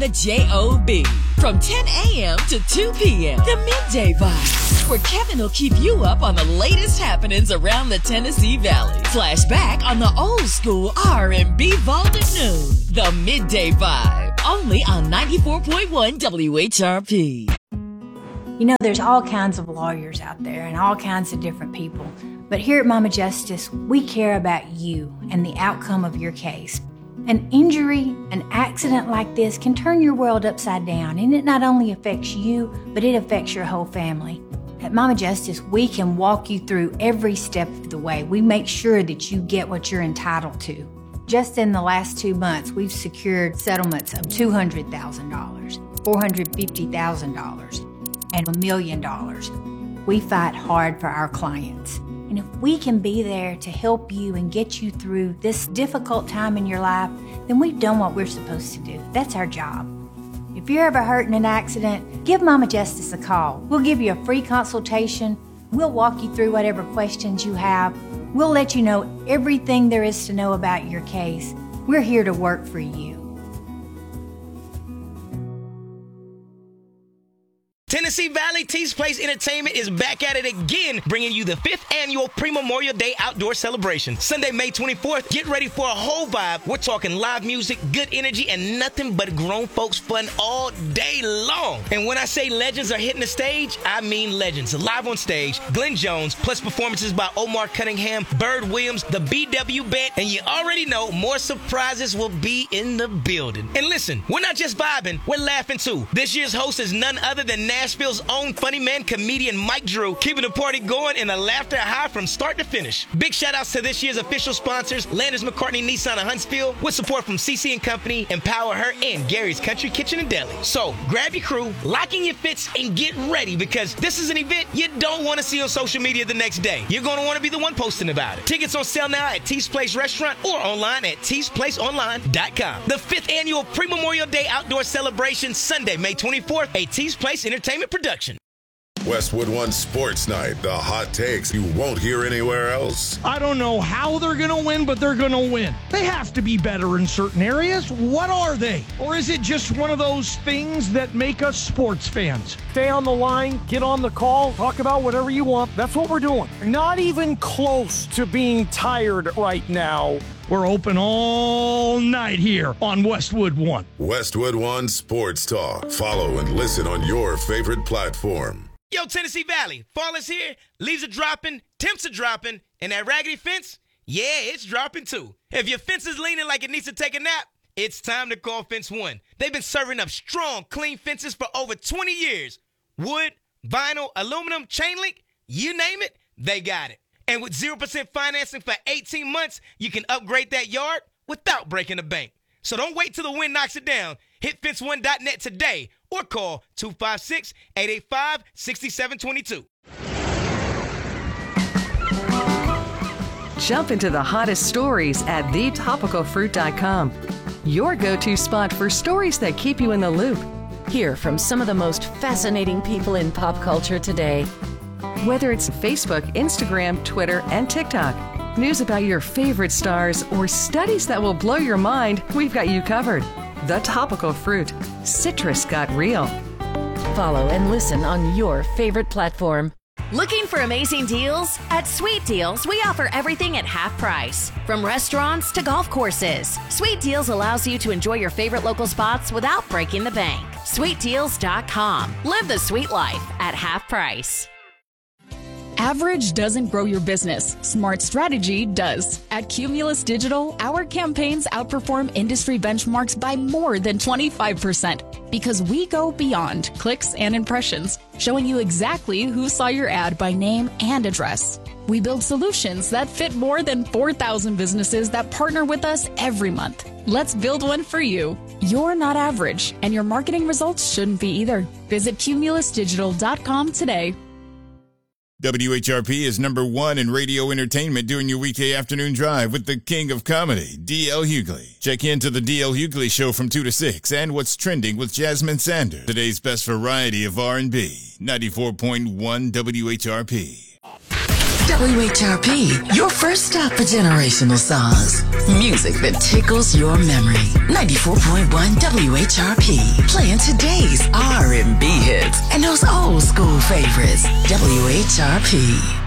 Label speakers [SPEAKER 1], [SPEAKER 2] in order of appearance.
[SPEAKER 1] The J-O-B. From 10 a.m. to 2 p.m. The Midday Vibe. Where Kevin will keep you up on the latest happenings around the Tennessee Valley. Flashback on the old school R&B vault at noon. The Midday Vibe. Only on 94.1 WHRP.
[SPEAKER 2] You know, there's all kinds of lawyers out there and all kinds of different people. But here at Mama Justice, we care about you and the outcome of your case. An injury, an accident like this can turn your world upside down, and it not only affects you, but it affects your whole family. At Mama Justice, we can walk you through every step of the way. We make sure that you get what you're entitled to. Just in the last 2 months, we've secured settlements of $200,000, $450,000, and $1 million. We fight hard for our clients. And if we can be there to help you and get you through this difficult time in your life, then we've done what we're supposed to do. That's our job. If you're ever hurt in an accident, give Mama Justice a call. We'll give you a free consultation. We'll walk you through whatever questions you have. We'll let you know everything there is to know about your case. We're here to work for you.
[SPEAKER 3] Tennessee Valley Tees Place Entertainment is back at it again, bringing you the 5th annual Pre-Memorial Day Outdoor Celebration. Sunday, May 24th, get ready for a whole vibe. We're talking live music, good energy, and nothing but grown folks fun all day long. And when I say legends are hitting the stage, I mean legends. Live on stage, Glenn Jones, plus performances by Omar Cunningham, Bird Williams, the BW Band, and you already know more surprises will be in the building. And listen, we're not just vibing, we're laughing too. This year's host is none other than Nashville's own funny man, comedian Mike Drew, keeping the party going and a laughter high from start to finish. Big shout outs to this year's official sponsors, Landers McCartney Nissan of Huntsville, with support from CC & Company, Empower Her, and Gary's Country Kitchen and Deli. So grab your crew, lock in your fits, and get ready, because this is an event you don't want to see on social media the next day. You're going to want to be the one posting about it. Tickets on sale now at Tees Place Restaurant or online at teesplaceonline.com. The 5th annual Pre-Memorial Day Outdoor Celebration, Sunday, May 24th, a Tees Place Entertainment production.
[SPEAKER 4] Westwood One Sports Night, the hot takes you won't hear anywhere else.
[SPEAKER 5] I don't know how they're going to win, but they're going to win. They have to be better in certain areas. What are they? Or is it just one of those things that make us sports fans? Stay on the line, get on the call, talk about whatever you want. That's what we're doing. Not even close to being tired right now. We're open all night here on Westwood One.
[SPEAKER 4] Westwood One Sports Talk. Follow and listen on your favorite platform.
[SPEAKER 3] Yo, Tennessee Valley, fall is here, leaves are dropping, temps are dropping, and that raggedy fence, yeah, it's dropping too. If your fence is leaning like it needs to take a nap, it's time to call Fence One. They've been serving up strong, clean fences for over 20 years. Wood, vinyl, aluminum, chain link, you name it, they got it. And with 0% financing for 18 months, you can upgrade that yard without breaking the bank. So don't wait till the wind knocks it down. Hit fence1.net today or call 256-885-6722.
[SPEAKER 6] Jump into the hottest stories at thetopicalfruit.com. Your go-to spot for stories that keep you in the loop.
[SPEAKER 7] Hear from some of the most fascinating people in pop culture today.
[SPEAKER 6] Whether it's Facebook, Instagram, Twitter, and TikTok, news about your favorite stars, or studies that will blow your mind, we've got you covered. The Topical Fruit. Citrus got real.
[SPEAKER 7] Follow and listen on your favorite platform.
[SPEAKER 8] Looking for amazing deals? At Sweet Deals, we offer everything at half price. From restaurants to golf courses, Sweet Deals allows you to enjoy your favorite local spots without breaking the bank. SweetDeals.com. Live the sweet life at half price.
[SPEAKER 9] Average doesn't grow your business. Smart strategy does. At Cumulus Digital, our campaigns outperform industry benchmarks by more than 25% because we go beyond clicks and impressions, showing you exactly who saw your ad by name and address. We build solutions that fit more than 4,000 businesses that partner with us every month. Let's build one for you. You're not average, and your marketing results shouldn't be either. Visit cumulusdigital.com today.
[SPEAKER 10] WHRP is #1 in radio entertainment during your weekday afternoon drive with the king of comedy, D.L. Hughley. Check into the D.L. Hughley Show from 2 to 6 and What's Trending with Jasmine Sanders. Today's best variety of R&B, 94.1 WHRP.
[SPEAKER 1] WHRP, your first stop for generational songs. Music that tickles your memory. 94.1 WHRP, playing today's R&B hits and those old school favorites. WHRP.